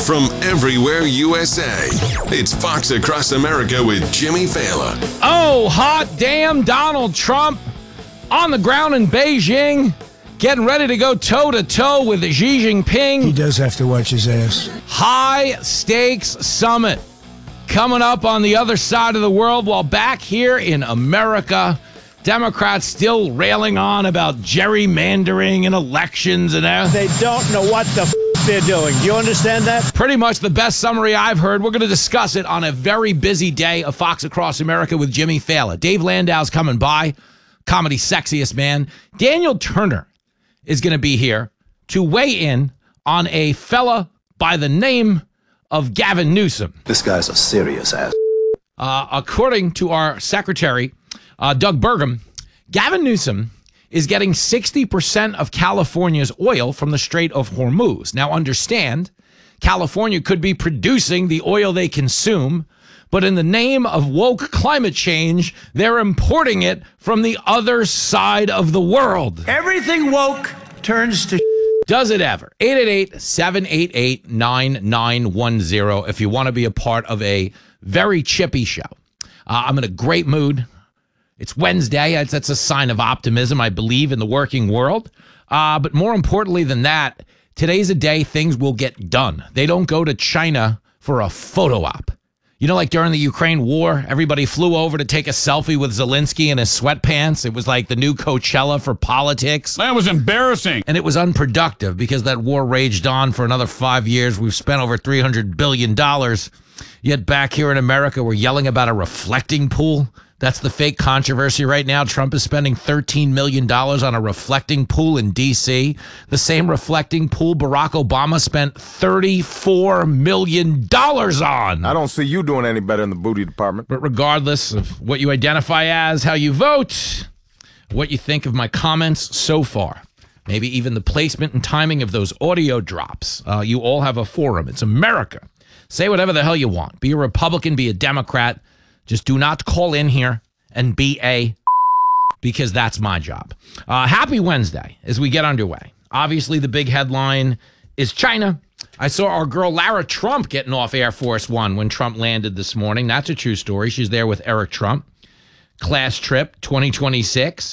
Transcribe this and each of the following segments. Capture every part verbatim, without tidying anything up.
from everywhere U S A. It's Fox Across America with Jimmy Fallon. Oh, hot damn Donald Trump on the ground in Beijing, getting ready to go toe-to-toe with Xi Jinping. He does have to watch his ass. High-stakes summit coming up on the other side of the world, while back here in America, Democrats still railing on about gerrymandering and elections and everything. They don't know what the f*** they're doing. Do you understand that? Pretty much the best summary I've heard. We're going to discuss it on a very busy day of Fox Across America with Jimmy Fallon. Dave Landau's coming by, comedy sexiest man. Daniel Turner is going to be here to weigh in on a fella by the name of Gavin Newsom. This guy's a serious ass. Uh, according to our secretary, uh, Doug Burgum, Gavin Newsom is getting sixty percent of California's oil from the Strait of Hormuz. Now, understand, California could be producing the oil they consume, but in the name of woke climate change, they're importing it from the other side of the world. Everything woke turns to Does it ever? eight eight eight, seven eight eight, nine nine one zero if you want to be a part of a very chippy show. Uh, I'm in a great mood. It's Wednesday. It's, that's a sign of optimism, I believe, in the working world. Uh, but more importantly than that, today's a day things will get done. They don't go to China for a photo op. You know, like during the Ukraine war, everybody flew over to take a selfie with Zelensky in his sweatpants. It was like the new Coachella for politics. That was embarrassing. And it was unproductive because that war raged on for another five years. We've spent over three hundred billion dollars. Yet back here in America, we're yelling about a reflecting pool. That's the fake controversy right now. Trump is spending thirteen million dollars on a reflecting pool in D C. The same reflecting pool Barack Obama spent thirty-four million dollars on. I don't see you doing any better in the booty department. But regardless of what you identify as, how you vote, what you think of my comments so far, maybe even the placement and timing of those audio drops, uh, you all have a forum. It's America. Say whatever the hell you want. Be a Republican, be a Democrat. Just do not call in here and be a because that's my job. Uh, happy Wednesday as we get underway. Obviously, the big headline is China. I saw our girl Lara Trump getting off Air Force One when Trump landed this morning. That's a true story. She's there with Eric Trump. Class trip twenty twenty-six.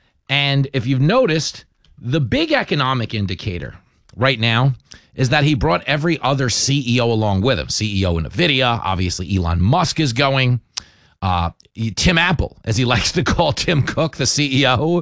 And if you've noticed, the big economic indicator right now is that he brought every other C E O along with him. C E O in NVIDIA. Obviously, Elon Musk is going. Uh, Tim Apple, as he likes to call Tim Cook, the C E O.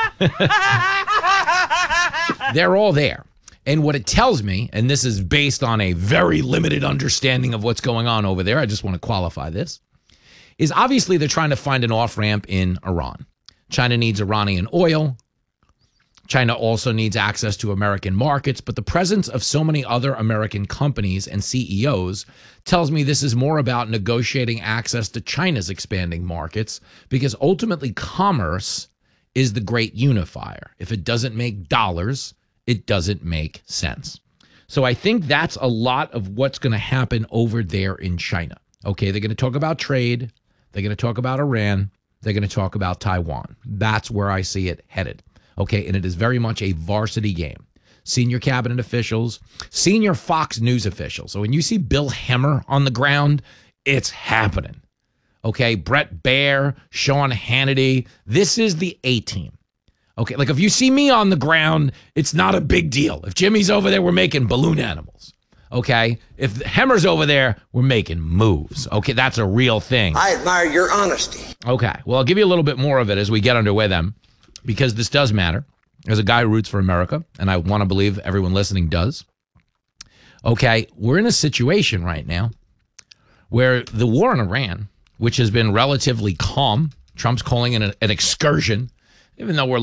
They're all there. And what it tells me, and this is based on a very limited understanding of what's going on over there, I just want to qualify this, is obviously they're trying to find an off-ramp in Iran. China needs Iranian oil. China also needs access to American markets, but the presence of so many other American companies and C E Os tells me this is more about negotiating access to China's expanding markets, because ultimately commerce is the great unifier. If it doesn't make dollars, it doesn't make sense. So I think that's a lot of what's going to happen over there in China. Okay, they're going to talk about trade. They're going to talk about Iran. They're going to talk about Taiwan. That's where I see it headed. Okay, and it is very much a varsity game. Senior cabinet officials, senior Fox News officials. So when you see Bill Hemmer on the ground, it's happening. Okay, Brett Baer, Sean Hannity, this is the A-team. Okay, like if you see me on the ground, it's not a big deal. If Jimmy's over there, we're making balloon animals. Okay, if Hemmer's over there, we're making moves. Okay, that's a real thing. I admire your honesty. Okay, well, I'll give you a little bit more of it as we get underway then, because this does matter. As a guy who roots for America, and I want to believe everyone listening does. Okay, we're in a situation right now where the war in Iran, which has been relatively calm, Trump's calling it an, an excursion, even though we're